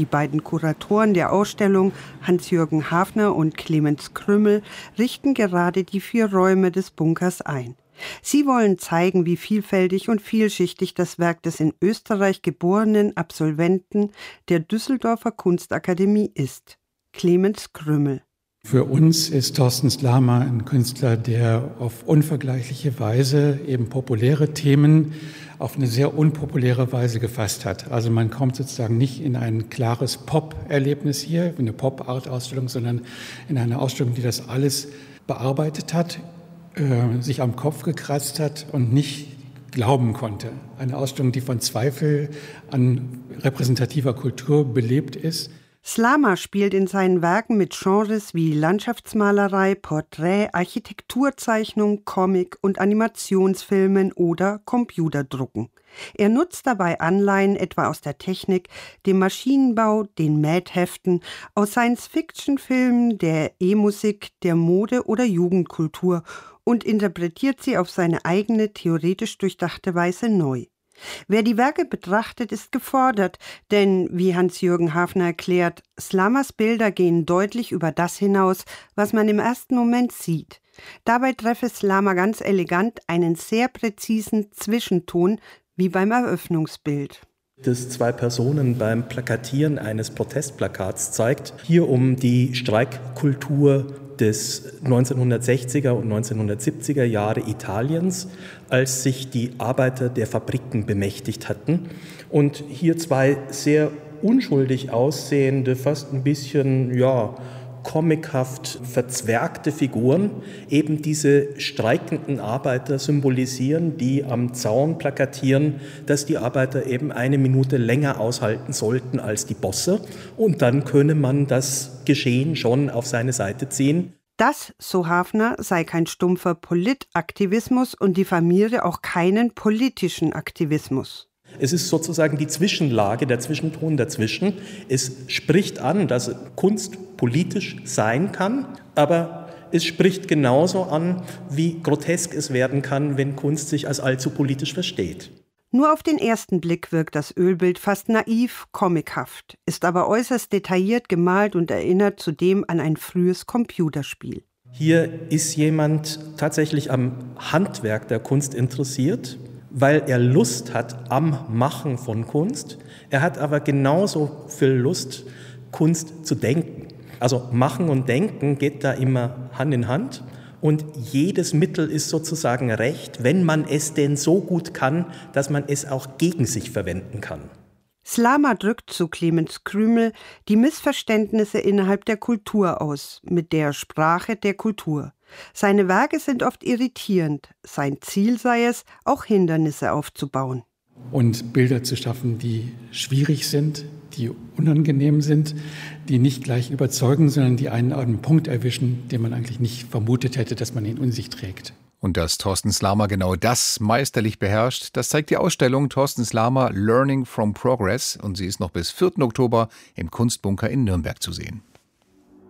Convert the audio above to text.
Die beiden Kuratoren der Ausstellung, Hans-Jürgen Hafner und Clemens Krümmel, richten gerade die 4 Räume des Bunkers ein. Sie wollen zeigen, wie vielfältig und vielschichtig das Werk des in Österreich geborenen Absolventen der Düsseldorfer Kunstakademie ist. Clemens Krümmel. Für uns ist Thorsten Slama ein Künstler, der auf unvergleichliche Weise eben populäre Themen auf eine sehr unpopuläre Weise gefasst hat. Also man kommt sozusagen nicht in ein klares Pop-Erlebnis hier, eine Pop-Art-Ausstellung, sondern in eine Ausstellung, die das alles bearbeitet hat, sich am Kopf gekratzt hat und nicht glauben konnte. Eine Ausstellung, die von Zweifel an repräsentativer Kultur belebt ist. Slama spielt in seinen Werken mit Genres wie Landschaftsmalerei, Porträt, Architekturzeichnung, Comic und Animationsfilmen oder Computerdrucken. Er nutzt dabei Anleihen etwa aus der Technik, dem Maschinenbau, den Mähtheften, aus Science-Fiction-Filmen, der E-Musik, der Mode oder Jugendkultur und interpretiert sie auf seine eigene, theoretisch durchdachte Weise neu. Wer die Werke betrachtet, ist gefordert, denn, wie Hans-Jürgen Hafner erklärt, Slamas Bilder gehen deutlich über das hinaus, was man im ersten Moment sieht. Dabei treffe Slama ganz elegant einen sehr präzisen Zwischenton, wie beim Eröffnungsbild. Das 2 Personen beim Plakatieren eines Protestplakats zeigt, hier um die Streikkultur des 1960er und 1970er Jahre Italiens, als sich die Arbeiter der Fabriken bemächtigt hatten. Und hier 2 sehr unschuldig aussehende, fast ein bisschen, comichaft verzwergte Figuren eben diese streikenden Arbeiter symbolisieren, die am Zaun plakatieren, dass die Arbeiter eben 1 Minute länger aushalten sollten als die Bosse und dann könne man das Geschehen schon auf seine Seite ziehen. Das, so Hafner, sei kein stumpfer Politaktivismus und diffamiere auch keinen politischen Aktivismus. Es ist sozusagen die Zwischenlage, der Zwischenton dazwischen. Es spricht an, dass Kunst politisch sein kann, aber es spricht genauso an, wie grotesk es werden kann, wenn Kunst sich als allzu politisch versteht. Nur auf den ersten Blick wirkt das Ölbild fast naiv, comichaft, ist aber äußerst detailliert gemalt und erinnert zudem an ein frühes Computerspiel. Hier ist jemand tatsächlich am Handwerk der Kunst interessiert, weil er Lust hat am Machen von Kunst. Er hat aber genauso viel Lust, Kunst zu denken. Also Machen und Denken geht da immer Hand in Hand. Und jedes Mittel ist sozusagen recht, wenn man es denn so gut kann, dass man es auch gegen sich verwenden kann. Slama drückt, so Clemens Krümmel, die Missverständnisse innerhalb der Kultur aus, mit der Sprache der Kultur. Seine Werke sind oft irritierend. Sein Ziel sei es, auch Hindernisse aufzubauen. Und Bilder zu schaffen, die schwierig sind, die unangenehm sind, die nicht gleich überzeugen, sondern die einen an einen Punkt erwischen, den man eigentlich nicht vermutet hätte, dass man ihn in sich trägt. Und dass Thorsten Slama genau das meisterlich beherrscht, das zeigt die Ausstellung Thorsten Slama Learning from Progress und sie ist noch bis 4. Oktober im Kunstbunker in Nürnberg zu sehen.